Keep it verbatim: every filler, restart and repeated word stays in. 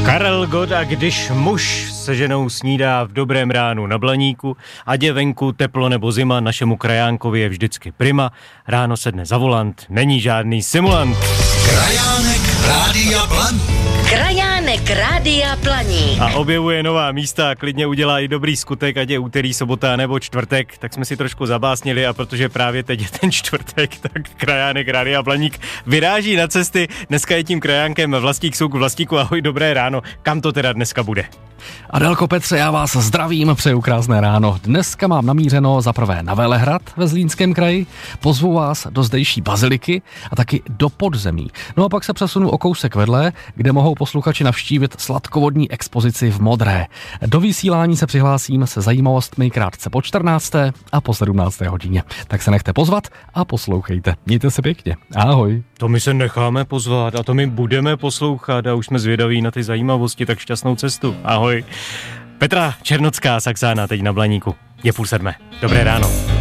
Karel Gott, a když muž se ženou snídá v dobrém ránu na Blaníku, ať je venku teplo nebo zima, našemu krajánkovi je vždycky prima. Ráno sedne za volant, není žádný simulant. Krajánek Rádia Blaník. Krajánek Rádia Blaník. A objevuje nová místa a klidně udělá i dobrý skutek, ať je úterý, sobota nebo čtvrtek. Tak jsme si trošku zabásnili, a protože právě teď je ten čtvrtek, tak Krajánek Rádia Blaník vyráží na cesty. Dneska je tím krajánkem Vlastík Souk. Vlastíku, ahoj, dobré ráno. Kam to teda dneska bude? Adelko, Petře, já vás zdravím, přeju krásné ráno. Dneska mám namířeno za prvé na Velehrad ve Zlínském kraji, pozvu vás do zdejší baziliky a taky do podzemí. No a pak se přesunu o kousek vedle, kde mohou posluchači navštívit sladkovodní expozici v Modré. Do vysílání se přihlásím se zajímavostmi krátce po čtrnácté a po sedmnácté hodině. Tak se nechte pozvat a poslouchejte. Mějte se pěkně. Ahoj. To my se necháme pozvat a to my budeme poslouchat a už jsme zvědaví na ty zajímavosti, tak šťastnou cestu. Ahoj. Petra Černocká, Saxána, teď na Blaníku. Je půl sedmé. Dobré ráno.